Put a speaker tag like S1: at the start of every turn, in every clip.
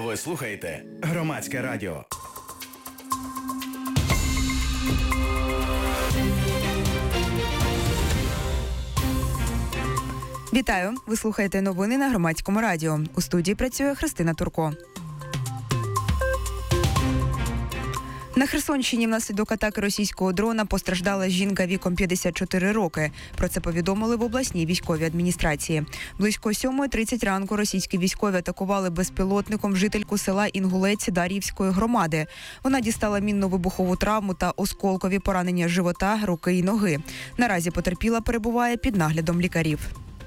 S1: Ви слухаєте Громадське радіо.
S2: Вітаю! Ви слухаєте новини на Громадському радіо. У студії працює Христина Турко. На Херсонщині внаслідок атаки російського дрона постраждала жінка віком 54 роки. Про це повідомили в обласній військовій адміністрації. Близько 7:30 ранку російські військові атакували безпілотником жительку села Інгулець Дар'ївської громади. Вона дістала мінно-вибухову травму та осколкові поранення живота, руки і ноги. Наразі потерпіла перебуває під наглядом лікарів.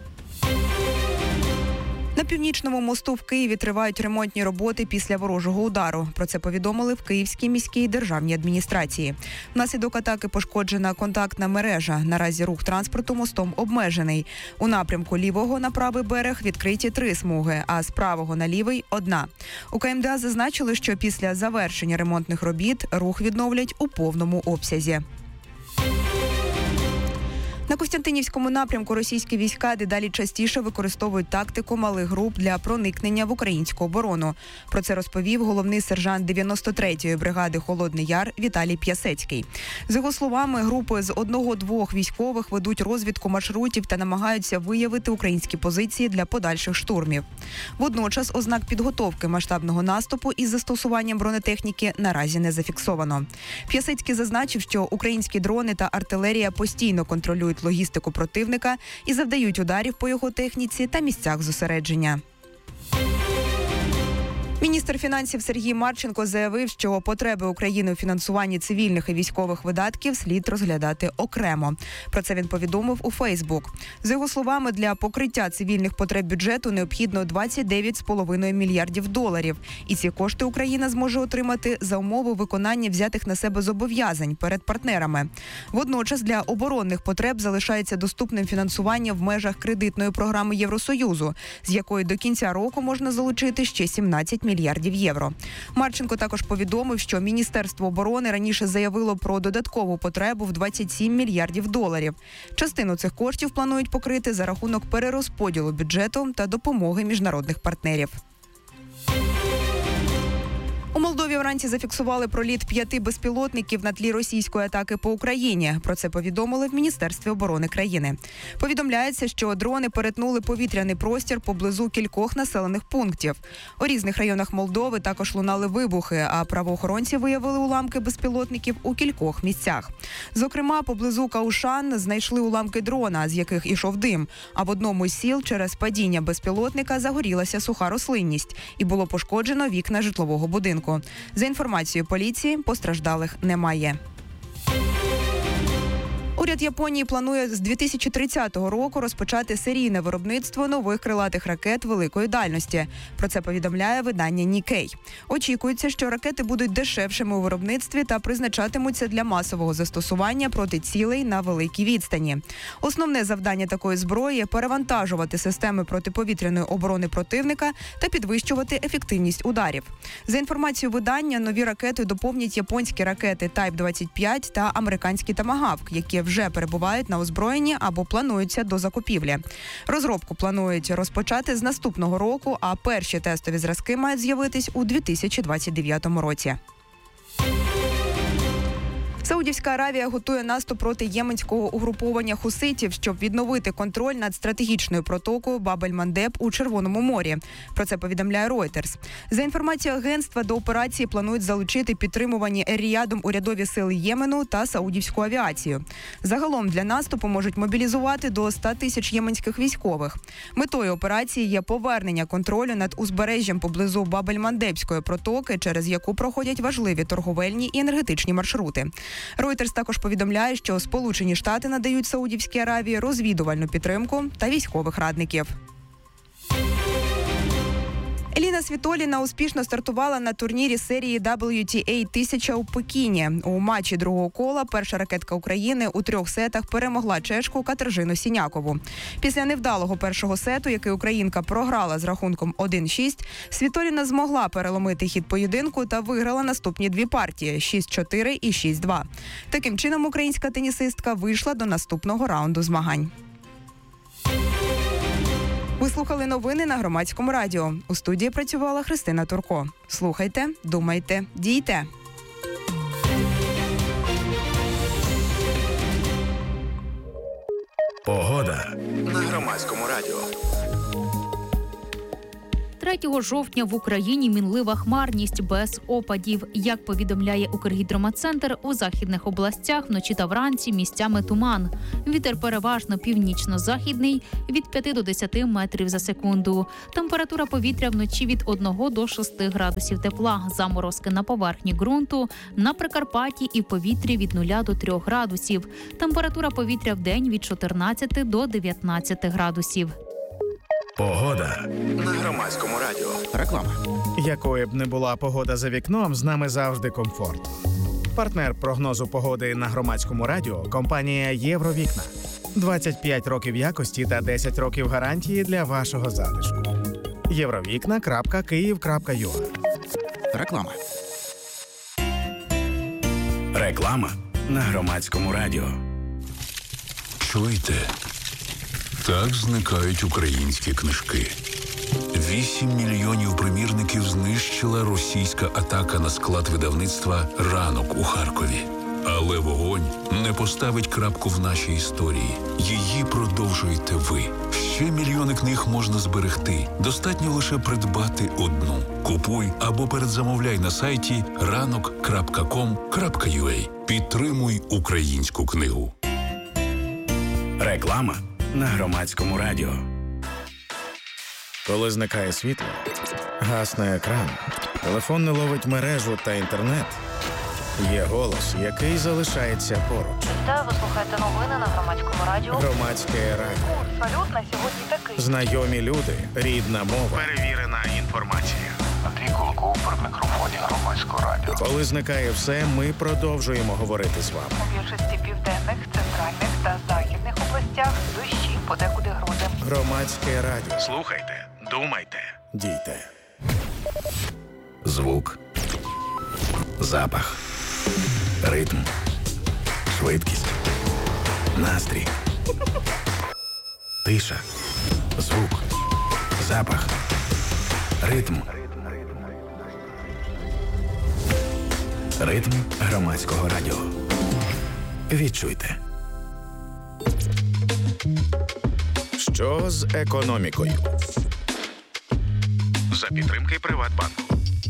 S2: На Північному мосту в Києві тривають ремонтні роботи після ворожого удару. Про це повідомили в Київській міській державній адміністрації. Внаслідок атаки пошкоджена контактна мережа. Наразі рух транспорту мостом обмежений. У напрямку лівого на правий берег відкриті 3 смуги, а з правого на лівий – 1. У КМДА зазначили, що після завершення ремонтних робіт рух відновлять у повному обсязі. На Костянтинівському напрямку російські війська дедалі частіше використовують тактику малих груп для проникнення в українську оборону. Про це розповів головний сержант 93-ї бригади «Холодний Яр» Віталій П'ясецький. За його словами, групи з 1-2 військових ведуть розвідку маршрутів та намагаються виявити українські позиції для подальших штурмів. Водночас ознак підготовки масштабного наступу із застосуванням бронетехніки наразі не зафіксовано. П'ясецький зазначив, що українські дрони та артилерія постійно контролюють логістику противника і завдають ударів по його техніці та місцях зосередження. Міністр фінансів Сергій Марченко заявив, що потреби України у фінансуванні цивільних і військових видатків слід розглядати окремо. Про це він повідомив у Фейсбук. За його словами, для покриття цивільних потреб бюджету необхідно $29,5 мільярдів. І ці кошти Україна зможе отримати за умови виконання взятих на себе зобов'язань перед партнерами. Водночас для оборонних потреб залишається доступним фінансування в межах кредитної програми Євросоюзу, з якої до кінця року можна залучити ще 17 мільярдів євро. Марченко також повідомив, що Міністерство оборони раніше заявило про додаткову потребу в $27 мільярдів. Частину цих коштів планують покрити за рахунок перерозподілу бюджету та допомоги міжнародних партнерів. У Молдові вранці зафіксували проліт 5 безпілотників на тлі російської атаки по Україні. Про це повідомили в Міністерстві оборони країни. Повідомляється, що дрони перетнули повітряний простір поблизу кількох населених пунктів. У різних районах Молдови також лунали вибухи, а правоохоронці виявили уламки безпілотників у кількох місцях. Зокрема, поблизу Каушан знайшли уламки дрона, з яких ішов дим, а в одному з сіл через падіння безпілотника загорілася суха рослинність і було пошкоджено вікна житлового будинку. За інформацією поліції, постраждалих немає. Уряд Японії планує з 2030 року розпочати серійне виробництво нових крилатих ракет великої дальності. Про це повідомляє видання Нікей. Очікується, що ракети будуть дешевшими у виробництві та призначатимуться для масового застосування проти цілей на великій відстані. Основне завдання такої зброї – перевантажувати системи протиповітряної оборони противника та підвищувати ефективність ударів. За інформацією видання, нові ракети доповнять японські ракети Type-25 та американський Томагавк, які вже перебувають на озброєнні або плануються до закупівлі. Розробку планують розпочати з наступного року, а перші тестові зразки мають з'явитись у 2029 році. Саудівська Аравія готує наступ проти єменського угруповання хуситів, щоб відновити контроль над стратегічною протокою Баб-ель-Мандеб у Червоному морі. Про це повідомляє Reuters. За інформацією агентства, до операції планують залучити підтримувані Ер-Ріядом урядові сили Ємену та саудівську авіацію. Загалом для наступу можуть мобілізувати до 100 тисяч єменських військових. Метою операції є повернення контролю над узбережжям поблизу Баб-ель-Мандебської протоки, через яку проходять важливі торговельні і енергетичні маршрути. Reuters також повідомляє, що Сполучені Штати надають Саудівській Аравії розвідувальну підтримку та військових радників. Еліна Світоліна успішно стартувала на турнірі серії WTA 1000 у Пекіні. У матчі другого кола перша ракетка України у 3 сетах перемогла чешку Катержину Сінякову. Після невдалого першого сету, який українка програла з рахунком 1-6, Світоліна змогла переломити хід поєдинку та виграла наступні 2 партії – 6-4 і 6-2. Таким чином українська тенісистка вийшла до наступного раунду змагань. У слухали новини на Громадському радіо. У студії працювала Христина Турко. Слухайте, думайте, дійте.
S1: Погода на Громадському радіо.
S3: 3 жовтня в Україні мінлива хмарність без опадів. Як повідомляє Укргідрометцентр, у західних областях вночі та вранці місцями туман. Вітер переважно північно-західний від 5 до 10 метрів за секунду. Температура повітря вночі від 1 до 6 градусів тепла. Заморозки на поверхні ґрунту, на Прикарпатті і в повітрі від 0 до 3 градусів. Температура повітря вдень від 14 до 19 градусів.
S1: Погода на Громадському радіо.
S4: Реклама.
S5: Якою б не була погода за вікном, з нами завжди комфорт. Партнер прогнозу погоди на Громадському радіо – компанія «Євровікна». 25 років якості та 10 років гарантії для вашого затишку. Євровікна.Київ.ua.
S4: Реклама.
S1: Реклама на Громадському радіо.
S6: Чуєте? Так зникають українські книжки. 8 мільйонів примірників знищила російська атака на склад видавництва «Ранок» у Харкові. Але вогонь не поставить крапку в нашій історії. Її продовжуєте ви. Ще мільйони книг можна зберегти. Достатньо лише придбати одну. Купуй або передзамовляй на сайті ranok.com.ua. Підтримуй українську книгу.
S1: Реклама на Громадському радіо.
S5: Коли зникає світло, гасне екран, телефон не ловить мережу та інтернет, є голос, який залишається поруч.
S7: Та ви слухаєте новини на Громадському радіо.
S5: Громадське радіо.
S7: Курс валют на сьогодні такий.
S5: Знайомі люди, рідна мова, перевірена інформація.
S6: Андрій Кулаков при мікрофоні Громадського радіо.
S5: Коли зникає все, ми продовжуємо говорити з вами.
S7: У більшості південних, центральних та західних областях дощі, подекуди грози.
S5: Громадське радіо. Слухайте, думайте, дійте.
S1: Звук, запах, ритм, швидкість, настрій, тиша, звук, запах, ритм. Ритм Громадського радіо. Відчуйте.
S5: Що з економікою? За підтримки Приватбанку.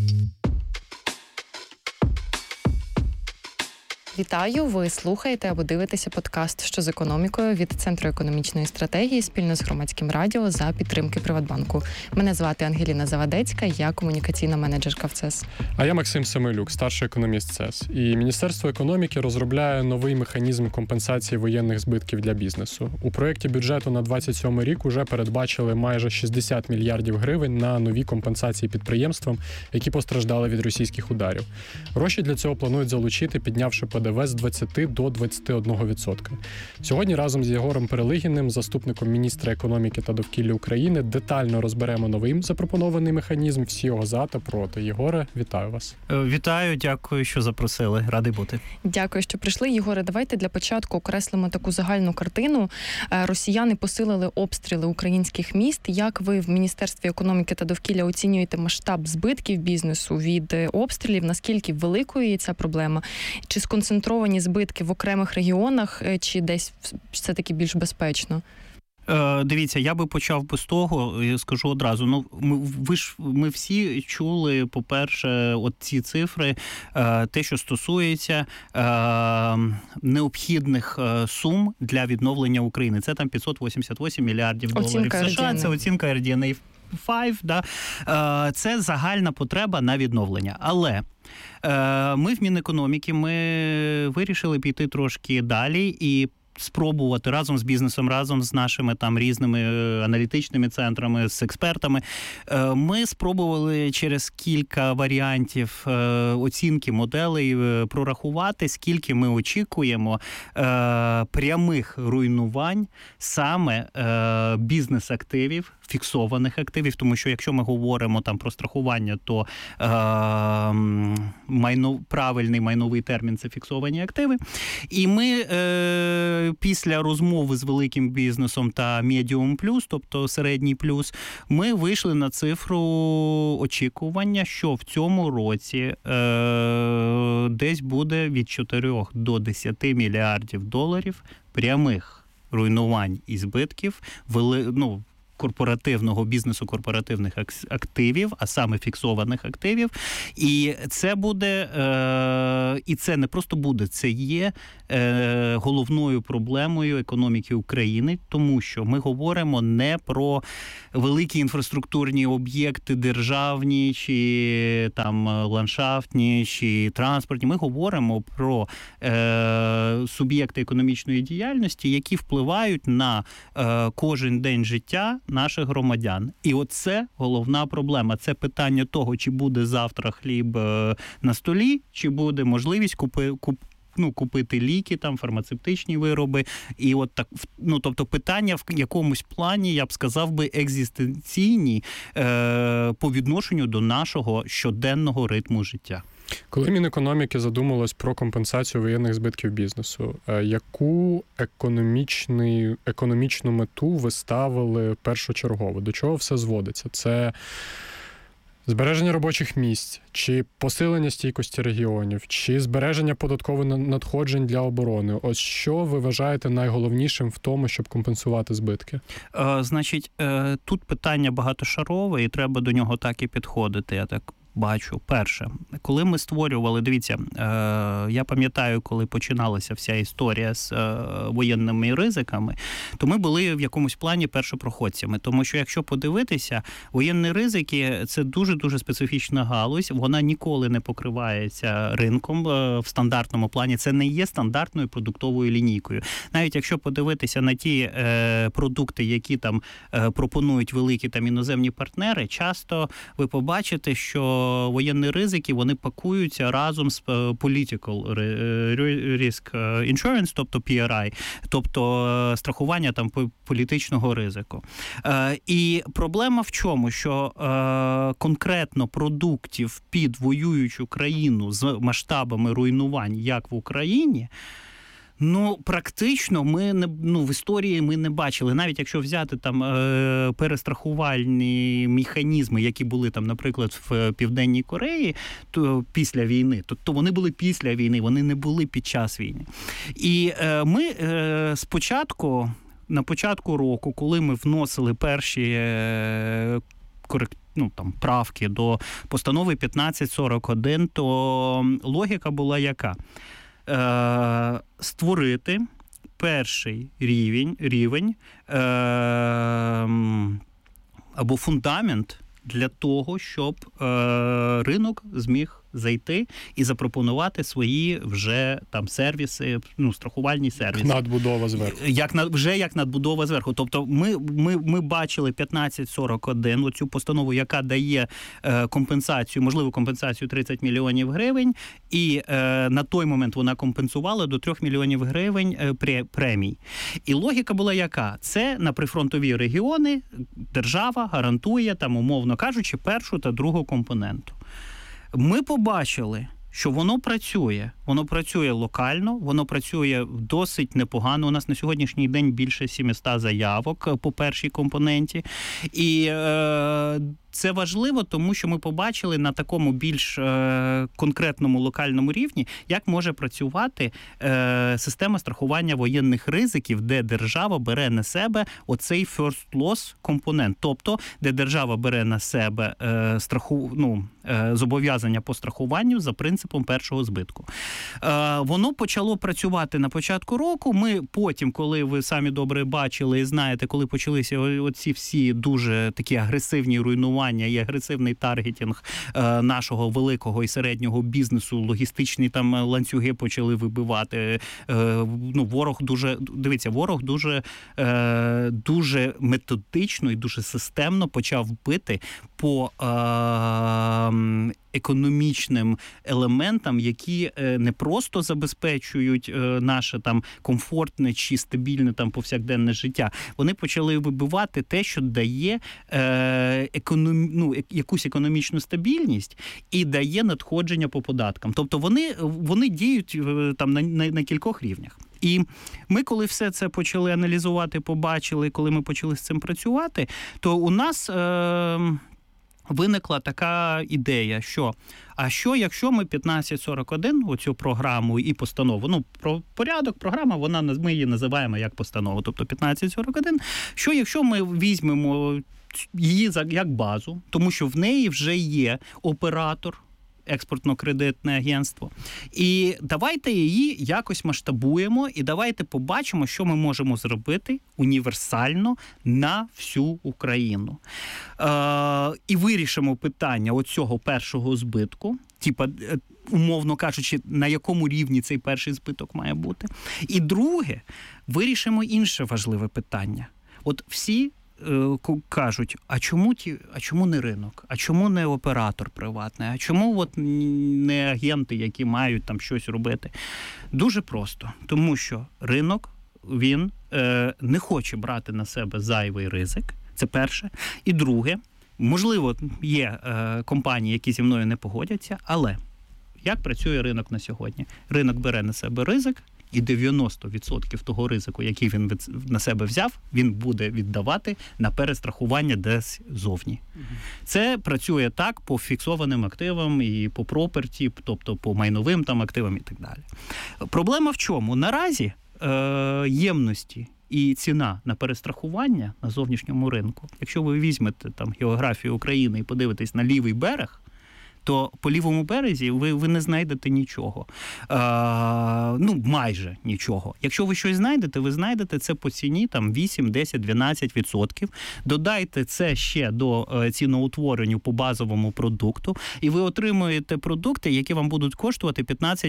S8: Вітаю! Ви слухаєте або дивитеся подкаст «Що з економікою» від Центру економічної стратегії спільно з Громадським радіо за підтримки Приватбанку. Мене звати Ангеліна Завадецька, я комунікаційна менеджерка в ЦЕС.
S9: А я Максим Семелюк, старший економіст ЦЕС. І Міністерство економіки розробляє новий механізм компенсації воєнних збитків для бізнесу. У проєкті бюджету на 27 рік уже передбачили майже 60 мільярдів гривень на нові компенсації підприємствам, які постраждали від російських ударів. Гроші для цього планують залучити, піднявши ПДВ з 20 до 21%. Сьогодні разом з Єгором Перелигіним, заступником міністра економіки та довкілля України, детально розберемо новий запропонований механізм, всі його за та проти. Єгоре, вітаю вас.
S4: Вітаю, дякую, що запросили. Радий бути.
S8: Дякую, що прийшли. Єгоре, давайте для початку окреслимо таку загальну картину. Росіяни посилили обстріли українських міст. Як ви в Міністерстві економіки та довкілля оцінюєте масштаб збитків бізнесу від обстрілів? Наскільки великою є ця проблема? Чи сконцентровані збитки в окремих регіонах, чи десь все-таки більш безпечно?
S4: Дивіться, я би почав би з того, скажу одразу. Ну, ми всі чули, по-перше, от ці цифри, те, що стосується необхідних сум для відновлення України. Це там 588 мільярдів доларів США. Це оцінка RDNA 5, да? Це загальна потреба на відновлення. Але ми в Мінекономіки, ми вирішили піти трошки далі і спробувати разом з бізнесом, разом з нашими там різними аналітичними центрами, з експертами. Ми спробували через кілька варіантів оцінки моделей прорахувати, скільки ми очікуємо прямих руйнувань саме бізнес-активів фіксованих активів, тому що якщо ми говоримо там про страхування, то правильний майновий термін – це фіксовані активи. І ми після розмови з великим бізнесом та Medium Plus, тобто середній плюс, ми вийшли на цифру очікування, що в цьому році десь буде від 4 до 10 мільярдів доларів прямих руйнувань і збитків корпоративного бізнесу, корпоративних активів, а саме фіксованих активів. І це буде, і це не просто буде, це є головною проблемою економіки України, тому що ми говоримо не про великі інфраструктурні об'єкти державні, чи там ландшафтні, чи транспортні. Ми говоримо про суб'єкти економічної діяльності, які впливають на кожен день життя наших громадян. І оце головна проблема. Це питання того, чи буде завтра хліб на столі, чи буде можливість купити ліки, там, фармацевтичні вироби. І от так, тобто питання в якомусь плані, я б сказав би, екзистенційні по відношенню до нашого щоденного ритму життя.
S9: Коли Мінекономіки задумалось про компенсацію воєнних збитків бізнесу, яку економічну мету ви ставили першочергово? До чого все зводиться? Це збереження робочих місць, чи посилення стійкості регіонів, чи збереження податкових надходжень для оборони? Ось що ви вважаєте найголовнішим в тому, щоб компенсувати збитки?
S4: Значить, тут питання багатошарове, і треба до нього так і підходити, я так бачу. Перше, коли ми створювали, дивіться, я пам'ятаю, коли починалася вся історія з воєнними ризиками, то ми були в якомусь плані першопроходцями. Тому що, якщо подивитися, воєнні ризики – це дуже-дуже специфічна галузь, вона ніколи не покривається ринком в стандартному плані, це не є стандартною продуктовою лінійкою. Навіть якщо подивитися на ті продукти, які там пропонують великі там іноземні партнери, часто ви побачите, що воєнні ризики, вони пакуються разом з Political Risk Insurance, тобто PRI, тобто страхування там політичного ризику. І проблема в чому? Що конкретно продуктів під воюючу країну з масштабами руйнувань, як в Україні, практично ми в історії ми не бачили. Навіть якщо взяти там перестрахувальні механізми, які були там, наприклад, в Південній Кореї, то після війни, то вони були після війни, вони не були під час війни. І ми спочатку, на початку року, коли ми вносили перші правки до постанови 1541, то логіка була яка? Створити перший рівень або фундамент для того, щоб ринок зміг зайти і запропонувати свої вже там сервіси, страхувальні сервіси.
S9: Надбудова зверху.
S4: Як надбудова зверху. Тобто ми бачили 1541, оцю постанову, яка дає компенсацію, можливу компенсацію 30 мільйонів гривень, і на той момент вона компенсувала до 3 мільйонів гривень премій. І логіка була яка? Це на прифронтові регіони держава гарантує, там, умовно кажучи, першу та другу компоненту. Ми побачили, що воно працює локально, воно працює досить непогано. У нас на сьогоднішній день більше 700 заявок по першій компоненті. І це важливо, тому що ми побачили на такому більш конкретному локальному рівні, як може працювати система страхування воєнних ризиків, де держава бере на себе оцей first loss компонент, тобто де держава бере на себе зобов'язання по страхуванню за принципом першого збитку. Воно почало працювати на початку року. Ми потім, коли ви самі добре бачили і знаєте, коли почалися оці всі дуже такі агресивні руйнування і агресивний таргетинг нашого великого і середнього бізнесу, логістичні там ланцюги почали вибивати. Ворог дуже методично і дуже системно почав бити по економічним елементам, які не просто забезпечують наше там комфортне чи стабільне там повсякденне життя. Вони почали вибивати те, що дає якусь економічну стабільність і дає надходження по податкам. Тобто вони діють там на кількох рівнях. І ми, коли все це почали аналізувати, побачили, коли ми почали з цим працювати, то у нас виникла така ідея, що якщо ми 1541, оцю програму і постанову, про порядок, програма, ми її називаємо як постанову, тобто 1541, якщо ми візьмемо її як базу, тому що в неї вже є оператор, експортно-кредитне агентство. І давайте її якось масштабуємо і давайте побачимо, що ми можемо зробити універсально на всю Україну. І вирішимо питання оцього першого збитку, умовно кажучи, на якому рівні цей перший збиток має бути. І друге, вирішимо інше важливе питання. От всі кажуть, а чому не ринок? А чому не оператор приватний? А чому не агенти, які мають там щось робити? Дуже просто. Тому що ринок, він не хоче брати на себе зайвий ризик. Це перше. І друге, можливо, є компанії, які зі мною не погодяться, але як працює ринок на сьогодні? Ринок бере на себе ризик, і 90% того ризику, який він на себе взяв, він буде віддавати на перестрахування десь зовні. Це працює так по фіксованим активам і по проперті, тобто по майновим там активам і так далі. Проблема в чому? Наразі ємності і ціна на перестрахування на зовнішньому ринку, якщо ви візьмете там географію України і подивитесь на лівий берег, то по лівому березі ви не знайдете нічого. Майже нічого. Якщо ви щось знайдете, ви знайдете це по ціні там 8, 10, 12%. Додайте це ще до ціноутворення по базовому продукту, і ви отримуєте продукти, які вам будуть коштувати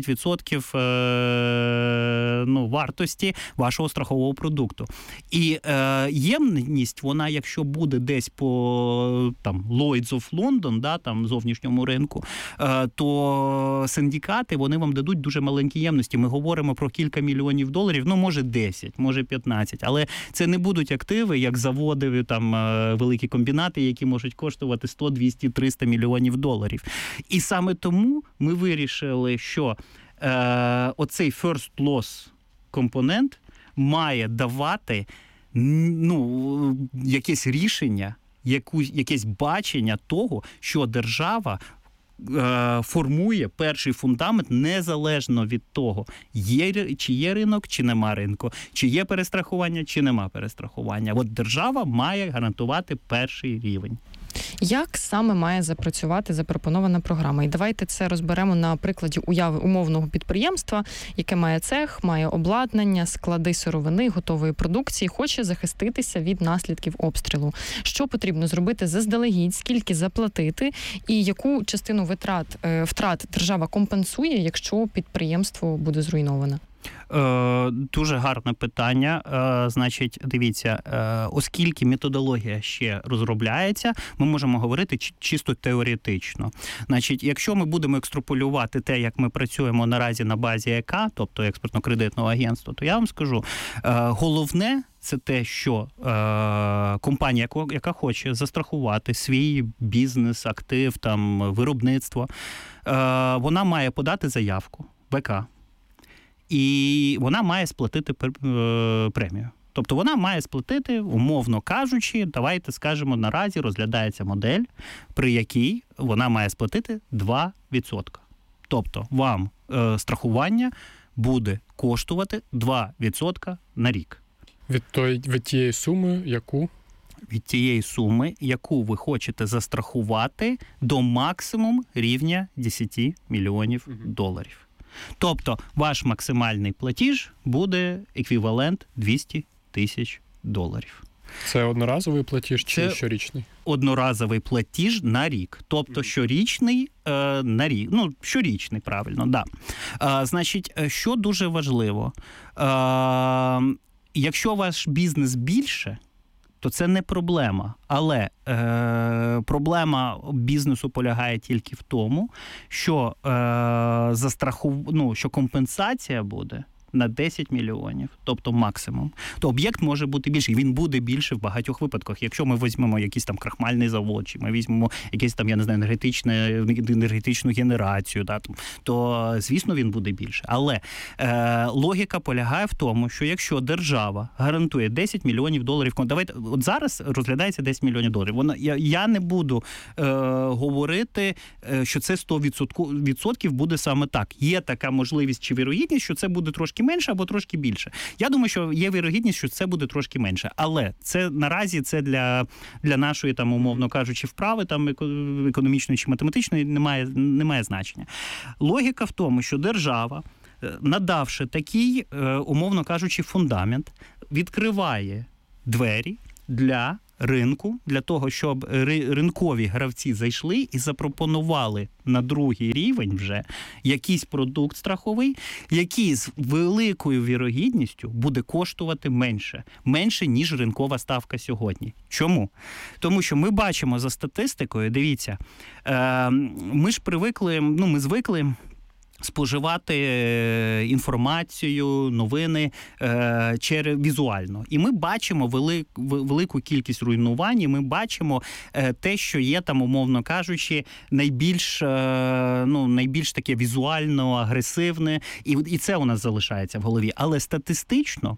S4: 15% вартості вашого страхового продукту. І ємність, вона, якщо буде десь по там Lloyd's of London, там зовнішньому ринку, то синдикати, вони вам дадуть дуже маленькі ємності. Ми говоримо про кілька мільйонів доларів, може 10, може 15, але це не будуть активи, як заводи, там великі комбінати, які можуть коштувати 100, 200, 300 мільйонів доларів. І саме тому ми вирішили, що оцей first loss компонент має давати якесь рішення, якесь бачення того, що держава формує перший фундамент незалежно від того, чи є ринок, чи нема ринку, чи є перестрахування, чи нема перестрахування. От держава має гарантувати перший рівень.
S8: Як саме має запрацювати запропонована програма? І давайте це розберемо на прикладі уяви умовного підприємства, яке має цех, має обладнання, склади сировини, готової продукції, хоче захиститися від наслідків обстрілу. Що потрібно зробити заздалегідь, скільки заплатити і яку частину втрат держава компенсує, якщо підприємство буде зруйноване?
S4: Дуже гарне питання. Значить, дивіться, оскільки методологія ще розробляється, ми можемо говорити чисто теоретично. Значить, якщо ми будемо екстраполювати те, як ми працюємо наразі на базі ЕК, тобто експортно-кредитного агентства, то я вам скажу, головне це те, що компанія, яка хоче застрахувати свій бізнес, актив, там, виробництво, вона має подати заявку в ЕК. І вона має сплатити премію. Тобто вона має сплатити, умовно кажучи, давайте скажемо, наразі розглядається модель, при якій вона має сплатити 2%. Тобто вам страхування буде коштувати 2% на рік.
S9: Від тієї суми, яку?
S4: Від тієї суми, яку ви хочете застрахувати до максимум рівня 10 мільйонів доларів. Тобто ваш максимальний платіж буде еквівалент 200 тисяч доларів.
S9: Це одноразовий платіж чи щорічний?
S4: Одноразовий платіж на рік. Тобто щорічний на рік. Щорічний, правильно, да. Значить, що дуже важливо, якщо ваш бізнес більше, то це не проблема. Але проблема бізнесу полягає тільки в тому, що що компенсація буде на 10 мільйонів, тобто максимум. То об'єкт може бути більший, він буде більший в багатьох випадках. Якщо ми візьмемо якийсь там крахмальний завод, чи ми візьмемо якийсь там, я не знаю, енергетичну генерацію, то, звісно, він буде більше. Але логіка полягає в тому, що якщо держава гарантує 10 мільйонів доларів, давайте, от зараз розглядається 10 мільйонів доларів. Я не буду говорити, що це 100% буде саме так. Є така можливість чи вірогідність, що це буде трошки менше або трошки більше. Я думаю, що є вірогідність, що це буде трошки менше. Але це наразі це для нашої, там, умовно кажучи, вправи там економічної чи математичної немає значення. Логіка в тому, що держава, надавши такий, умовно кажучи, фундамент, відкриває двері для ринку, для того, щоб ринкові гравці зайшли і запропонували на другий рівень вже якийсь продукт страховий, який з великою вірогідністю буде коштувати менше, ніж ринкова ставка сьогодні. Чому? Тому що ми бачимо за статистикою, дивіться, ми звикли споживати інформацію, новини візуально. І ми бачимо велику кількість руйнувань, і ми бачимо те, що є там, умовно кажучи, найбільш таке візуально агресивне, і це у нас залишається в голові. Але статистично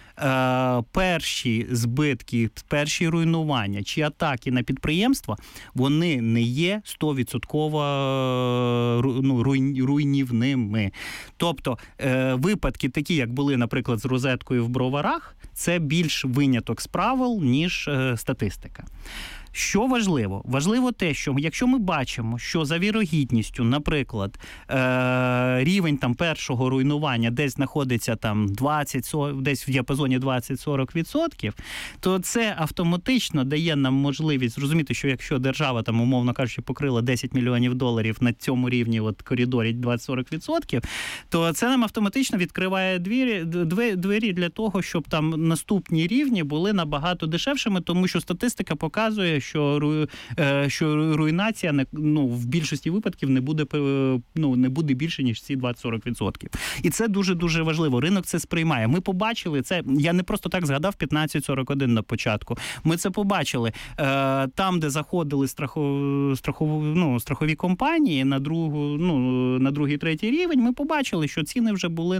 S4: перші збитки, перші руйнування чи атаки на підприємства, вони не є 100% руйнівними. Тобто випадки такі, як були, наприклад, з розеткою в Броварах, це більш виняток з правил, ніж статистика. Що важливо? Важливо те, що якщо ми бачимо, що за вірогідністю, наприклад, рівень там першого руйнування десь знаходиться там 20-40, десь в діапазоні 20-40%, то це автоматично дає нам можливість зрозуміти, що якщо держава там, умовно кажучи, покрила 10 мільйонів доларів на цьому рівні, от коридорі 20-40%, то це нам автоматично відкриває двері для того, щоб там наступні рівні були набагато дешевшими, тому що статистика показує, що руйнація в більшості випадків не буде більше, ніж ці 20-40%. І це дуже-дуже важливо. Ринок це сприймає. Ми побачили це, я не просто так згадав 1541 на початку. Ми це побачили. Там, де заходили страхові компанії на другий, третій рівень, ми побачили, що ціни вже були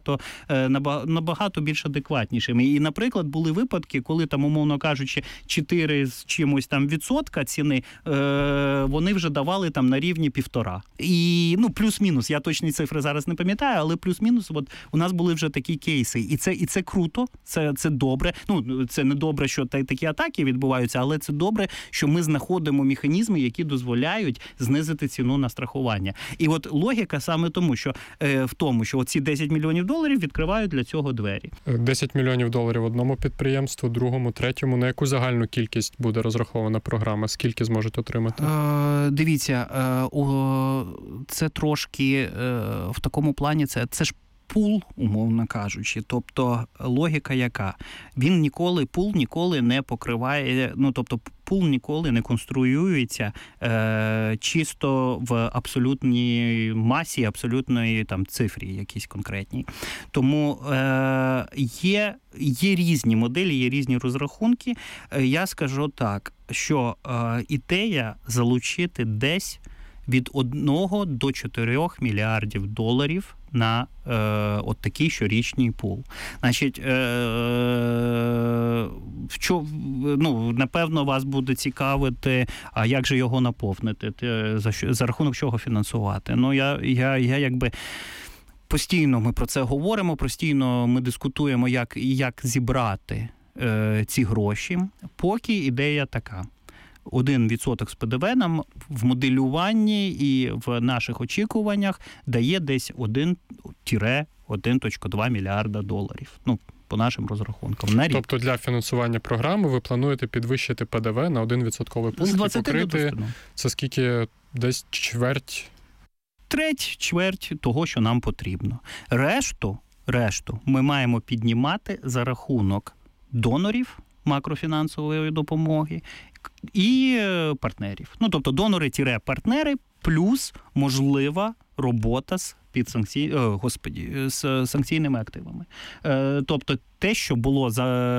S4: набагато більш адекватнішими. І, наприклад, були випадки, коли там, умовно кажучи, 4 з чимось там відсотка ціни, вони вже давали там на рівні 1,5. І, плюс-мінус, я точні цифри зараз не пам'ятаю, але плюс-мінус, от у нас були вже такі кейси. І це круто, це добре. Це не добре, що такі атаки відбуваються, але це добре, що ми знаходимо механізми, які дозволяють знизити ціну на страхування. І от логіка саме в тому, що оці 10 мільйонів доларів відкривають для цього двері.
S9: 10 мільйонів доларів одному підприємству, другому, третьому. На яку загальну кількість буде розрахована програма? Скільки зможуть отримати?
S4: Дивіться, це трошки в такому плані, це ж пул, умовно кажучи. Тобто логіка яка? Пул ніколи не покриває, пул ніколи не конструюється чисто в абсолютній масі, абсолютної там цифрі якісь конкретній. Тому є різні моделі, є різні розрахунки. Я скажу так, що ідея залучити десь від 1 до 4 мільярдів доларів на от такий щорічний пул. Значить, напевно, вас буде цікавити, а як же його наповнити, за рахунок чого фінансувати. Я якби постійно ми про це говоримо, постійно ми дискутуємо, як зібрати ці гроші, поки ідея така. 1% з ПДВ нам в моделюванні і в наших очікуваннях дає десь 1-1,2 мільярда доларів. По нашим розрахункам на рік.
S9: Тобто для фінансування програми ви плануєте підвищити ПДВ на 1% пункт і покрити це скільки? Десь
S4: чверть того, що нам потрібно. Решту ми маємо піднімати за рахунок донорів макрофінансової допомоги і партнерів. Ну, тобто донори-партнери плюс можлива робота з з санкційними активами. Тобто те, що було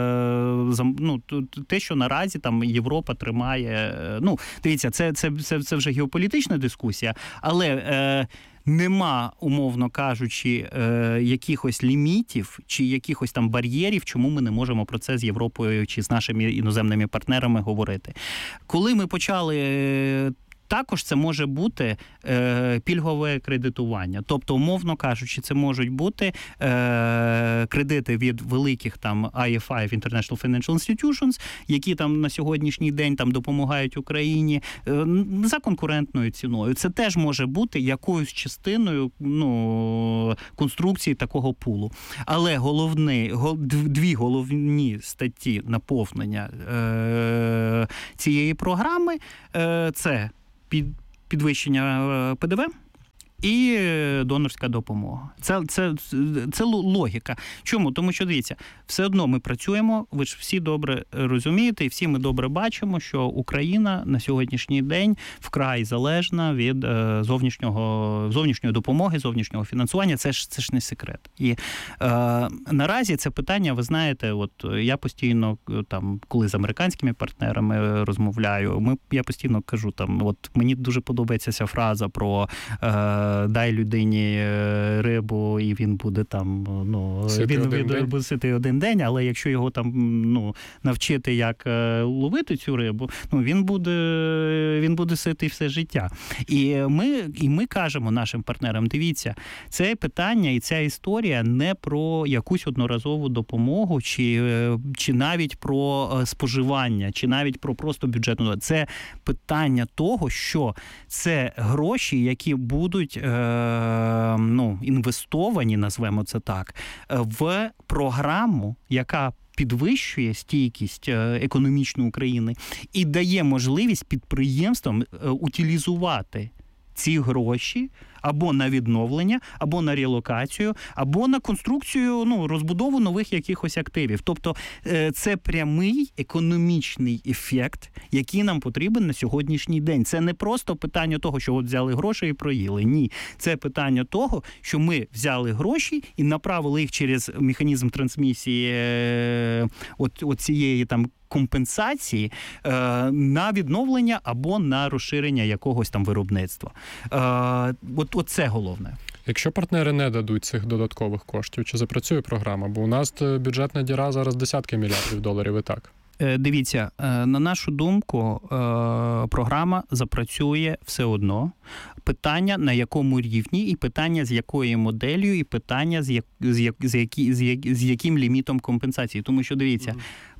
S4: те, що наразі там Європа тримає. Ну, дивіться, це вже геополітична дискусія, але нема, умовно кажучи, якихось лімітів чи якихось там бар'єрів, чому ми не можемо про це з Європою чи з нашими іноземними партнерами говорити. Коли ми почали... Також це може бути пільгове кредитування. Тобто, умовно кажучи, це можуть бути кредити від великих там IFI, International Financial Institutions, які там на сьогоднішній день там допомагають Україні за конкурентною ціною. Це теж може бути якоюсь частиною конструкції такого пулу. Але дві головні статті наповнення цієї програми це підвищення ПДВ і донорська допомога. Це логіка. Чому? Тому що, дивіться, все одно ми працюємо, ви ж всі добре розумієте, і всі ми добре бачимо, що Україна на сьогоднішній день вкрай залежна від зовнішньої допомоги, зовнішнього фінансування. Це ж не секрет. І наразі це питання, ви знаєте, от я постійно, там, коли з американськими партнерами розмовляю, я постійно кажу, там, от мені дуже подобається ця фраза про дай людині рибу, і він буде там, він буде ситий один день, але якщо його там, навчити, як ловити цю рибу, він буде ситий все життя. І ми кажемо нашим партнерам, дивіться, це питання і ця історія не про якусь одноразову допомогу, чи навіть про споживання, чи навіть про просто бюджетну. Це питання того, що це гроші, які будуть інвестовані, назвемо це так, в програму, яка підвищує стійкість економічну України і дає можливість підприємствам утилізувати ці гроші або на відновлення, або на релокацію, або на конструкцію, розбудову нових якихось активів. Тобто це прямий економічний ефект, який нам потрібен на сьогоднішній день. Це не просто питання того, що от взяли гроші і проїли. Ні. Це питання того, що ми взяли гроші і направили їх через механізм трансмісії цієї там компенсації на відновлення або на розширення якогось там виробництва. От це головне.
S9: Якщо партнери не дадуть цих додаткових коштів, чи запрацює програма? Бо у нас бюджетна діра зараз десятки мільярдів доларів і так.
S4: Дивіться, на нашу думку, програма запрацює все одно. Питання, на якому рівні, і питання, з якою моделлю, і питання, з яким лімітом компенсації. Тому що, дивіться,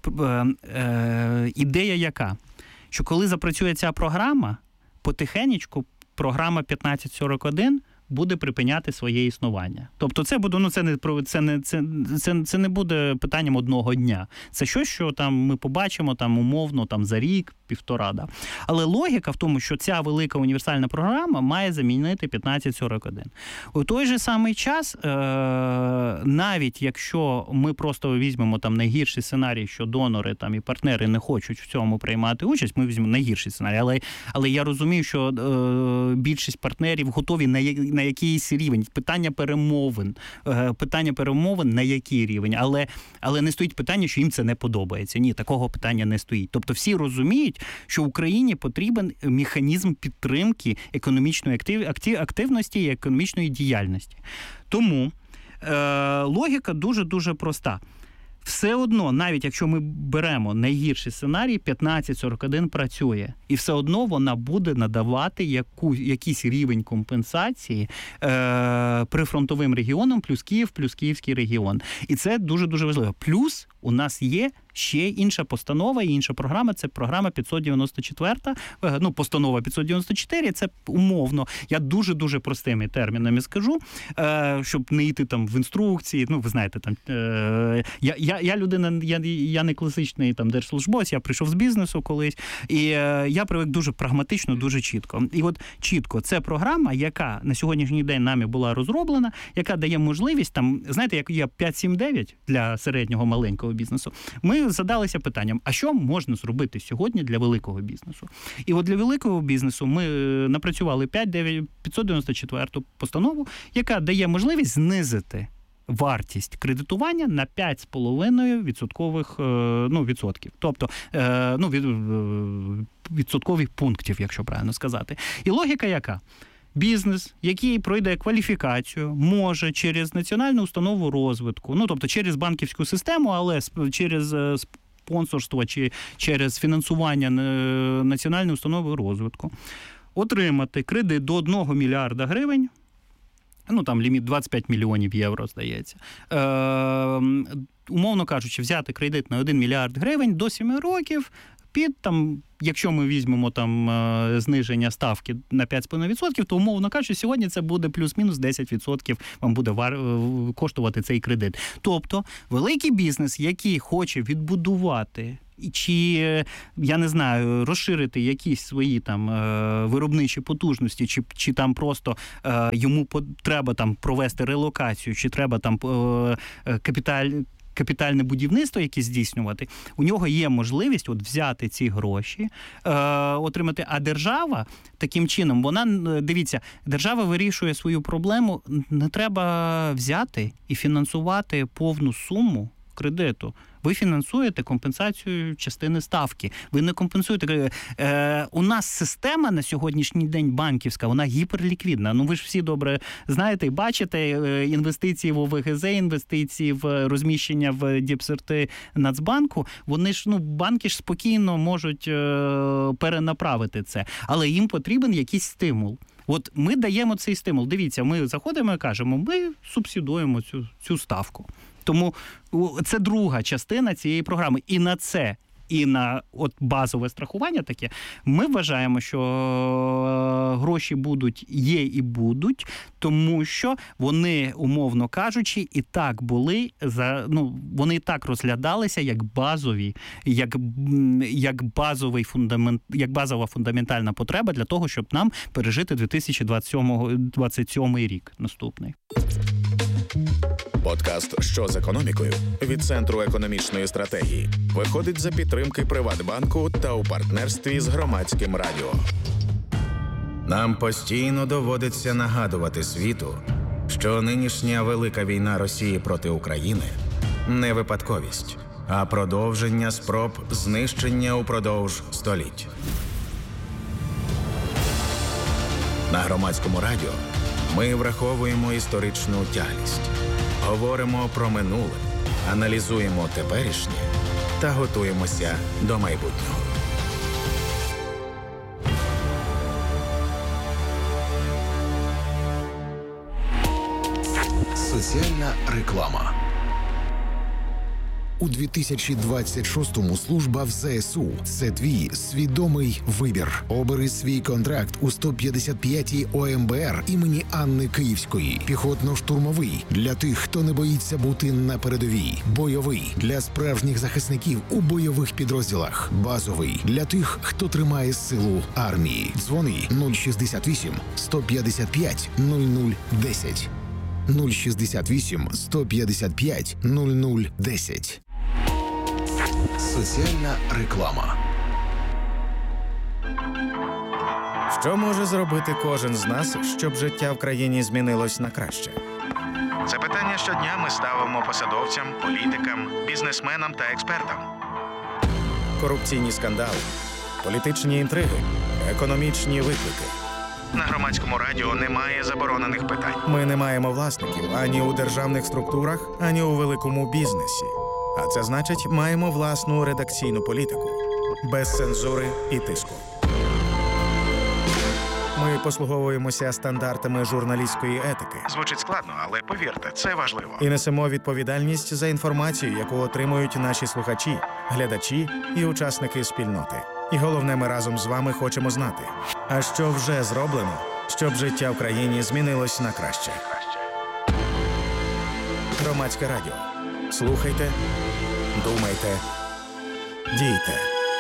S4: ідея яка? Що коли запрацює ця програма, потихенечку програма 1541 буде припиняти своє існування. Тобто це буде, це не буде питанням одного дня. Це щось, що там ми побачимо там умовно там за рік, півтора. Да? Але логіка в тому, що ця велика універсальна програма має замінити 1541. У той же самий час, навіть якщо ми просто візьмемо там найгірший сценарій, що донори там і партнери не хочуть в цьому приймати участь, ми візьмемо найгірший сценарій. Але я розумію, що більшість партнерів готові на якийсь рівень. Питання перемовин на який рівень. Але не стоїть питання, що їм це не подобається. Ні, такого питання не стоїть. Тобто всі розуміють, що Україні потрібен механізм підтримки економічної активності і економічної діяльності. Тому логіка дуже-дуже проста. Все одно, навіть якщо ми беремо найгірший сценарій, 1541 працює. І все одно вона буде надавати якийсь рівень компенсації прифронтовим регіонам, плюс Київ, плюс Київський регіон. І це дуже-дуже важливо. Плюс у нас є ще інша постанова і інша програма, це програма 594, постанова 594, це умовно, я дуже-дуже простими термінами скажу, щоб не йти там в інструкції, ви знаєте, там, я людина, я не класичний там держслужбовець, я прийшов з бізнесу колись, і я привик дуже прагматично, дуже чітко. І от чітко, це програма, яка на сьогоднішній день нами була розроблена, яка дає можливість, там, знаєте, як є 5-7-9 для середнього маленького бізнесу, ми ми задалися питанням, а що можна зробити сьогодні для великого бізнесу? І от для великого бізнесу ми напрацювали 594 постанову, яка дає можливість знизити вартість кредитування на 5,5% відсотків. Тобто, відсоткових пунктів, якщо правильно сказати. І логіка яка? Бізнес, який пройде кваліфікацію, може через Національну установу розвитку, тобто через банківську систему, але через спонсорство чи через фінансування Національної установи розвитку, отримати кредит до 1 мільярда гривень, там ліміт 25 мільйонів євро, здається. Умовно кажучи, взяти кредит на 1 мільярд гривень до 7 років, якщо ми візьмемо зниження ставки на 5,5%, то, умовно кажучи, сьогодні це буде плюс-мінус 10% вам буде коштувати цей кредит. Тобто, великий бізнес, який хоче відбудувати чи, я не знаю, розширити якісь свої виробничі потужності, чи просто йому треба провести релокацію, чи треба капітальне будівництво якесь здійснювати, у нього є можливість взяти ці гроші, отримати. А держава таким чином, дивіться, держава вирішує свою проблему, не треба взяти і фінансувати повну суму кредиту. Ви фінансуєте компенсацію частини ставки. Ви не компенсуєте. У нас система на сьогоднішній день банківська, вона гіперліквідна. Ви ж всі добре знаєте і бачите, інвестиції в ОВГЗ, інвестиції в розміщення в діпсерти Нацбанку, вони ж, банки ж спокійно можуть перенаправити це. Але їм потрібен якийсь стимул. От ми даємо цей стимул. Дивіться, ми заходимо і кажемо, ми субсидуємо цю ставку. Тому це друга частина цієї програми. І на це, і на базове страхування таке, ми вважаємо, що гроші є і будуть, тому що вони, умовно кажучи, і так були, вони і так розглядалися як базові, як базова фундаментальна потреба для того, щоб нам пережити 2027 рік наступний.
S5: Подкаст «Що з економікою» від Центру економічної стратегії виходить за підтримки Приватбанку та у партнерстві з Громадським радіо. Нам постійно доводиться нагадувати світу, що нинішня велика війна Росії проти України – не випадковість, а продовження спроб знищення упродовж століть. На Громадському радіо ми враховуємо історичну тяглість. Говоримо про минуле, аналізуємо теперішнє та готуємося до майбутнього.
S1: Соціальна реклама. У 2026-му служба в ЗСУ – це твій свідомий вибір. Обери свій контракт у 155-й ОМБР імені Анни Київської. Піхотно-штурмовий – для тих, хто не боїться бути на передовій. Бойовий – для справжніх захисників у бойових підрозділах. Базовий – для тих, хто тримає силу армії. Дзвони 068 155 0010. 068 155 0010. Соціальна реклама.
S5: Що може зробити кожен з нас, щоб життя в країні змінилось на краще? Це питання щодня ми ставимо посадовцям, політикам, бізнесменам та експертам. Корупційні скандали, політичні інтриги, економічні виклики. На Громадському радіо немає заборонених питань. Ми не маємо власників ані у державних структурах, ані у великому бізнесі. А це значить, маємо власну редакційну політику. Без цензури і тиску. Ми послуговуємося стандартами журналістської етики. Звучить складно, але повірте, це важливо. І несемо відповідальність за інформацію, яку отримують наші слухачі, глядачі і учасники спільноти. І головне, ми разом з вами хочемо знати, а що вже зроблено, щоб життя в країні змінилось на краще. Громадське радіо. Слухайте, думайте, дійте.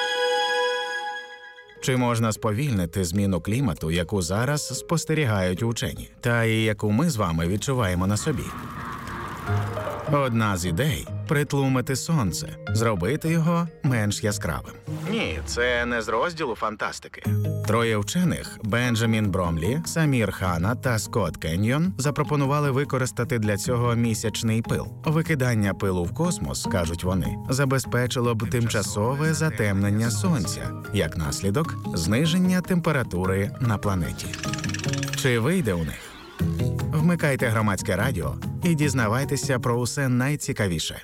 S5: Чи можна сповільнити зміну клімату, яку зараз спостерігають учені, та і яку ми з вами відчуваємо на собі? Одна з ідей – притлумити сонце, зробити його менш яскравим. Ні, це не з розділу фантастики. Троє вчених – Бенджамін Бромлі, Самір Хана та Скотт Кеньйон – запропонували використати для цього місячний пил. Викидання пилу в космос, кажуть вони, забезпечило б тимчасове затемнення сонця. Як наслідок – зниження температури на планеті. Чи вийде у них? Вмикайте Громадське радіо і дізнавайтеся про усе найцікавіше.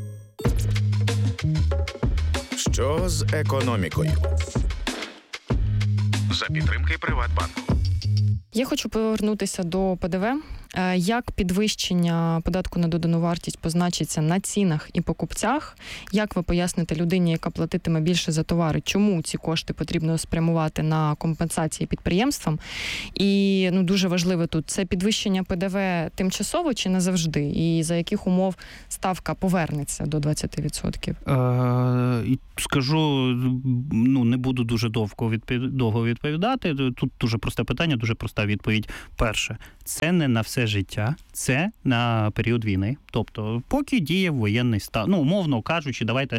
S5: Що з економікою? За підтримки Приватбанку.
S8: Я хочу повернутися до ПДВ. Як підвищення податку на додану вартість позначиться на цінах і покупцях? Як ви поясните людині, яка платитиме більше за товари, чому ці кошти потрібно спрямувати на компенсації підприємствам? І дуже важливо тут, це підвищення ПДВ тимчасово чи назавжди? І за яких умов ставка повернеться до 20%?
S4: Скажу, не буду дуже довго відповідати. Тут дуже просте питання, дуже проста відповідь. Перше, це не на все життя, це на період війни. Тобто, поки діє воєнний стан. Умовно кажучи, давайте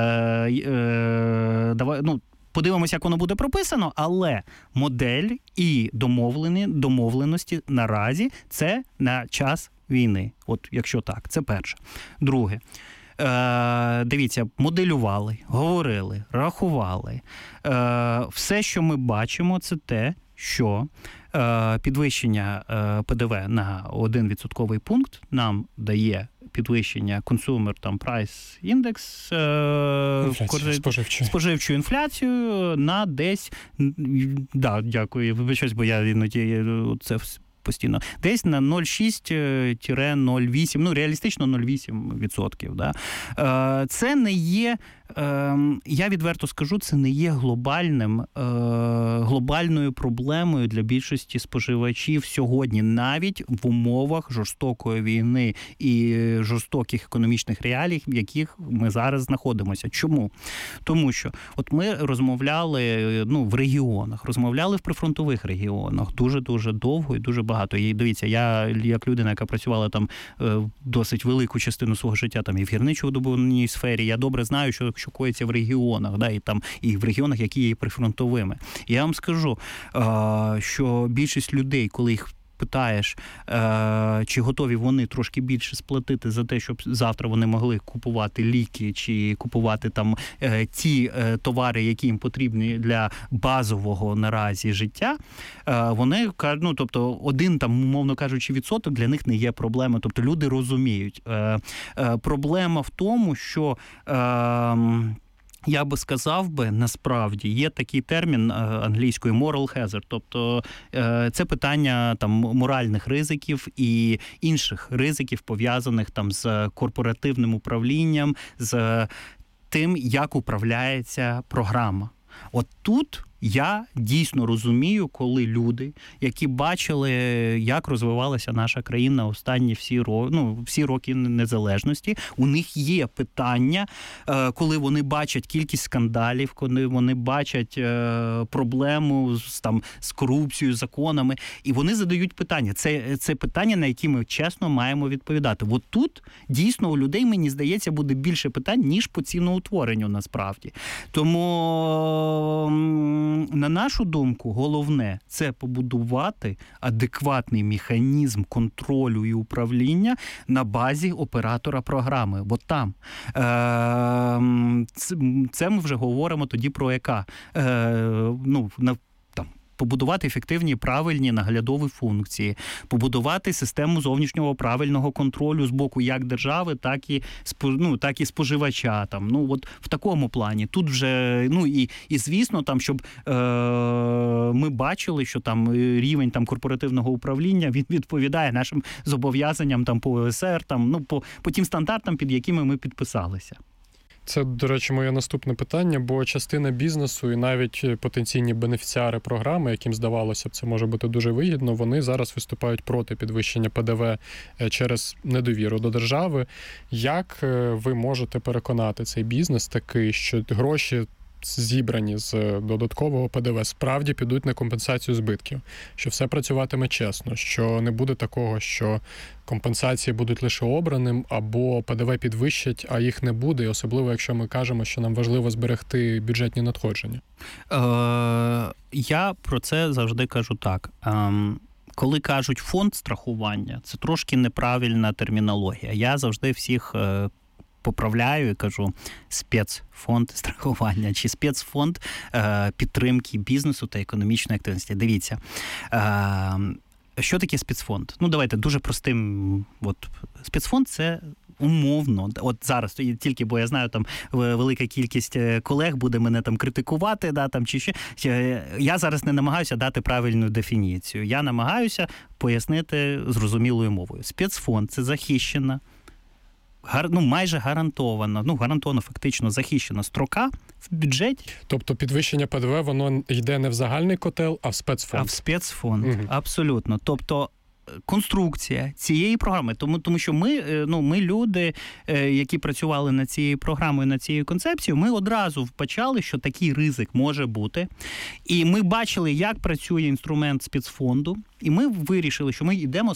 S4: подивимося, як воно буде прописано, але модель і домовленості наразі це на час війни. От якщо так, це перше. Друге. Дивіться, моделювали, говорили, рахували. Все, що ми бачимо, це те, що підвищення ПДВ на 1% пункт нам дає підвищення Consumer Price Index, споживчу інфляцію на десь, дякую, вибачаюсь, бо я іноді це постійно, десь на 0,6-0,8, реалістично 0,8%. Да? Це не є, я відверто скажу, це не є глобальною проблемою для більшості споживачів сьогодні, навіть в умовах жорстокої війни і жорстоких економічних реалій, в яких ми зараз знаходимося. Чому? Тому що от ми розмовляли в регіонах, розмовляли в прифронтових регіонах дуже-дуже довго і дуже багато. І дивіться, я як людина, яка працювала там досить велику частину свого життя там і в гірничо-видобувній сфері, я добре знаю, що коїться в регіонах, і в регіонах, які є прифронтовими. Я вам скажу, що більшість людей, коли їх питаєш, чи готові вони трошки більше сплатити за те, щоб завтра вони могли купувати ліки чи купувати там ті товари, які їм потрібні для базового наразі життя, вони кажуть, тобто один там, умовно кажучи, відсоток для них не є проблемою. Тобто люди розуміють. Проблема в тому, що я би сказав насправді, є такий термін англійською moral hazard, тобто це питання там моральних ризиків і інших ризиків, пов'язаних там з корпоративним управлінням, з тим, як управляється програма. От тут я дійсно розумію, коли люди, які бачили, як розвивалася наша країна останні всі роки незалежності, у них є питання, коли вони бачать кількість скандалів, коли вони бачать проблему з корупцією, законами, і вони задають питання. Це питання, на які ми чесно маємо відповідати. От тут дійсно у людей, мені здається, буде більше питань, ніж по ціноутворенню насправді. Тому на нашу думку, головне – це побудувати адекватний механізм контролю і управління на базі оператора програми. Бо там це ми вже говоримо тоді про ЕК. Побудувати ефективні, правильні наглядові функції, побудувати систему зовнішнього правильного контролю з боку як держави, так і споживача. От в такому плані. Тут вже, і звісно, щоб ми бачили, що рівень корпоративного управління, він відповідає нашим зобов'язанням по ОСР, по тим стандартам, під якими ми підписалися.
S9: Це, до речі, моє наступне питання, бо частина бізнесу і навіть потенційні бенефіціари програми, яким здавалося б, це може бути дуже вигідно, вони зараз виступають проти підвищення ПДВ через недовіру до держави. Як ви можете переконати цей бізнес такий, що гроші зібрані з додаткового ПДВ, справді підуть на компенсацію збитків, що все працюватиме чесно, що не буде такого, що компенсації будуть лише обраним, або ПДВ підвищать, а їх не буде, і особливо, якщо ми кажемо, що нам важливо зберегти бюджетні надходження.
S4: Я про це завжди кажу так. Коли кажуть фонд страхування, це трошки неправильна термінологія. Я завжди всіх поправляю і кажу спецфонд страхування чи спецфонд підтримки бізнесу та економічної активності. Дивіться, що таке спецфонд? Ну, давайте дуже простим. Спецфонд – це умовно. От зараз, тільки, бо я знаю, там велика кількість колег буде мене там критикувати, чи ще. Я зараз не намагаюся дати правильну дефініцію. Я намагаюся пояснити зрозумілою мовою. Спецфонд – це захищена, майже гарантовано фактично захищена строка в бюджеті.
S9: Тобто підвищення ПДВ, воно йде не в загальний котел, а в спецфонд.
S4: А в спецфонд, абсолютно. Тобто конструкція цієї програми, тому що ми люди, які працювали над цією програмою, над цією концепцією, ми одразу вбачали, що такий ризик може бути. І ми бачили, як працює інструмент спецфонду, і ми вирішили, що ми йдемо